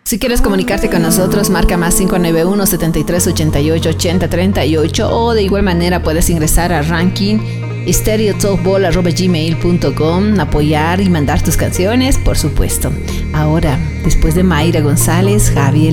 Si quieres comunicarte con nosotros, marca más 591 73 88 80 38 o de igual manera puedes ingresar a ranking stereotalkball@gmail.com, apoyar y mandar tus canciones, por supuesto. Ahora, después de Mayra González, Javier